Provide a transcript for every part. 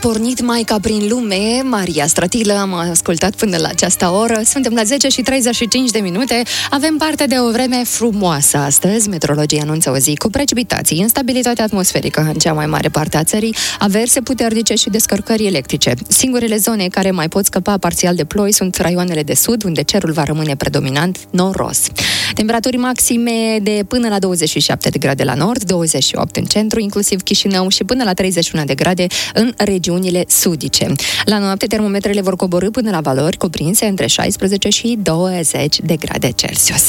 pornit Maica prin lume, Maria Stratilă, am ascultat până la această oră. Suntem la 10:35. Avem parte de o vreme frumoasă astăzi. Meteorologia anunță o zi cu precipitații, instabilitate atmosferică în cea mai mare parte a țării, averse puternice și descărcări electrice. Singurele zone care mai pot scăpa parțial de ploi sunt raioanele de sud, unde cerul va rămâne predominant noros. Temperaturi maxime de până la 27 de grade la nord, 28 în centru, inclusiv Chișinău, și până la 31 de grade în regiunile sudice. La noapte, termometrele vor coborî până la valori cuprinse între 16 și 20 de grade Celsius.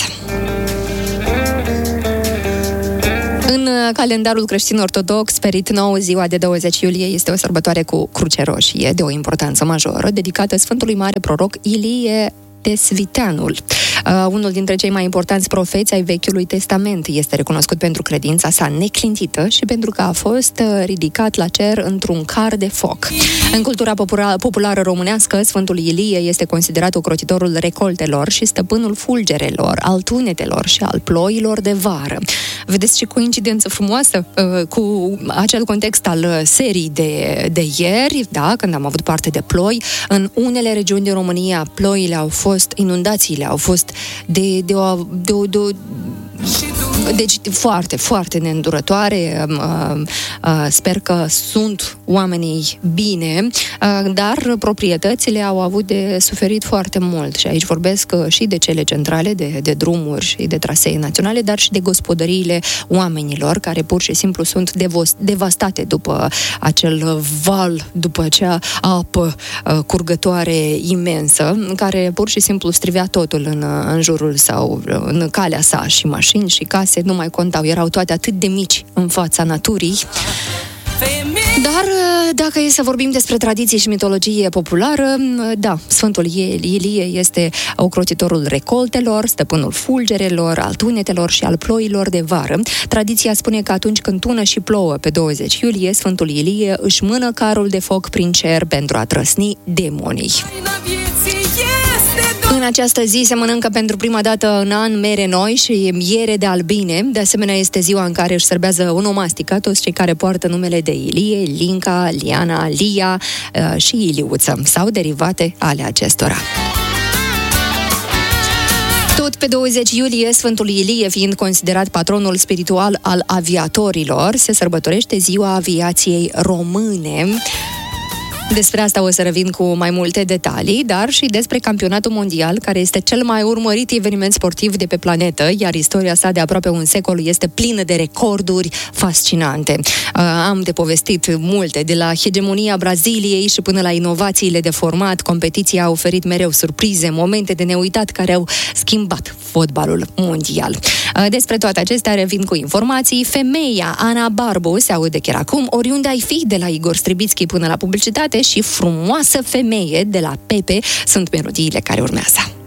În calendarul creștin-ortodox, Perit Nou, ziua de 20 iulie este o sărbătoare cu cruce roșie de o importanță majoră, dedicată Sfântului Mare Proroc Ilie Tesviteanul. Unul dintre cei mai importanți profeți ai Vechiului Testament. Este recunoscut pentru credința sa neclintită și pentru că a fost ridicat la cer într-un car de foc. În cultura populară românească, Sfântul Ilie este considerat ocrotitorul recoltelor și stăpânul fulgerelor, al tunetelor și al ploilor de vară. Vedeți ce coincidență frumoasă cu acel context al serii de ieri, da, când am avut parte de ploi. În unele regiuni din România, ploile inundațiile au fost deci foarte, foarte neîndurătoare. Sper că sunt oamenii bine, dar proprietățile au avut de suferit foarte mult. Și aici vorbesc și de cele centrale, de drumuri și de trasee naționale, dar și de gospodăriile oamenilor, care pur și simplu sunt devastate după acel val, după acea apă curgătoare imensă, care pur și simplu strivea totul în jurul sau în calea sa, și mașini și case nu mai contau, erau toate atât de mici în fața naturii. Dar dacă e să vorbim despre tradiție și mitologie populară, da, Sfântul Ilie este ocrotitorul recoltelor, stăpânul fulgerelor, al tunetelor și al ploilor de vară. Tradiția spune că atunci când tună și plouă pe 20 iulie, Sfântul Ilie își mână carul de foc prin cer pentru a trăsni demonii. În această zi se mănâncă pentru prima dată în an mere noi și miere de albine. De asemenea, este ziua în care își serbează onomastica toți cei care poartă numele de Ilie, Linca, Liana, Lia și Iliuță sau derivate ale acestora. Tot pe 20 iulie, Sfântul Ilie, fiind considerat patronul spiritual al aviatorilor, se sărbătorește ziua aviației române. Despre asta o să revin cu mai multe detalii, dar și despre campionatul mondial, care este cel mai urmărit eveniment sportiv de pe planetă, iar istoria sa de aproape un secol este plină de recorduri fascinante. Am de povestit multe, de la hegemonia Braziliei și până la inovațiile de format. Competiția a oferit mereu surprize, momente de neuitat care au schimbat fotbalul mondial. Despre toate acestea revin cu informații. Femeia Ana Barbu se aude chiar acum, oriunde ai fi, de la Igor Stribitski până la publicitate, și Frumoasă femeie de la Pepe sunt melodiile care urmează.